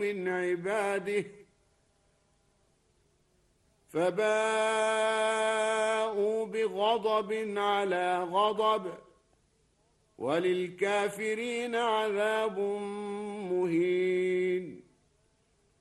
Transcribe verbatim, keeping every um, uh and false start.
من عباده فباءوا بغضب على غضب وللكافرين عذاب مهين.